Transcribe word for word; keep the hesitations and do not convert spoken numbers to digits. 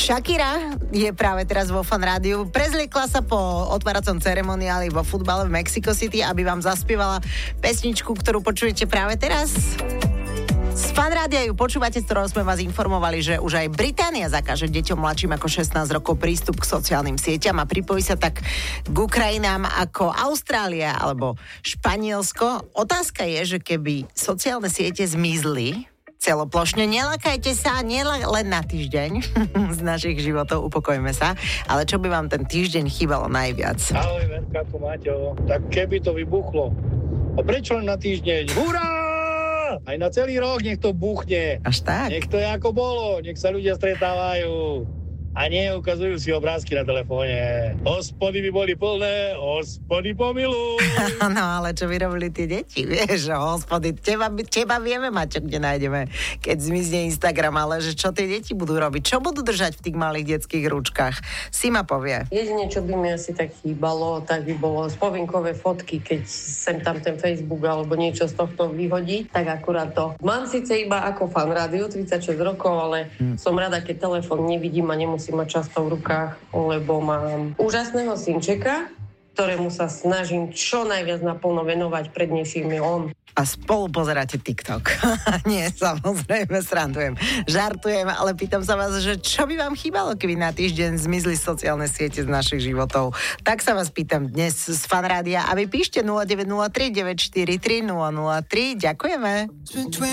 Shakira je práve teraz vo Fan Rádiu. Prezliekla sa po otváracom ceremoniáli vo futbale v Mexico City, aby vám zaspievala pesničku, ktorú počujete práve teraz. Z Fan Rádia ju počúvate, s ktorou sme vás informovali, že už aj Británia zakáže deťom mladším ako šestnásť rokov prístup k sociálnym sieťam a pripojí sa tak k Ukrajinám ako Austrália alebo Španielsko. Otázka je, že keby sociálne siete zmizli celoplošne, nelakajte sa, nie len na týždeň z našich životov, upokojme sa, ale čo by vám ten týždeň chýbalo najviac? Ahoj, Verka, tu Maťo. Tak keby to vybuchlo. A prečo len na týždeň? Hurá! Aj na celý rok nech to buchne. Až tak? Nech to je ako bolo, nech sa ľudia stretávajú. A nie ukazujú si obrázky na telefóne. Hospody by boli plné, hospody pomiluj. No ale čo by robili tie deti, vieš, hospody, teba, teba vieme, Maťo, kde nájdeme, keď zmizne Instagram, ale že čo tie deti budú robiť, čo budú držať v tých malých detských ručkách, si ma povie. Jedine, čo by mi asi tak chýbalo, tak by bolo spominkové fotky, keď sem tam ten Facebook alebo niečo z tohto vyhodí, tak akurát to. Mám síce iba ako Fan Rádiu tridsaťšesť rokov, ale hmm. som rada, keď telefón nevidím a nemusím mať často v rukách, lebo mám úžasného synčeka, ktorému sa snažím čo najviac naplno venovať, prednejším je on. A spolu pozeráte TikTok. Nie, samozrejme, srandujem. Žartujem, ale pýtam sa vás, že čo by vám chýbalo, keby na týždeň zmizli sociálne siete z našich životov. Tak sa vás pýtam dnes z Fan Rádia a vy píšte nula deväť nula tri deväť štyri tri nula nula tri. Ďakujeme.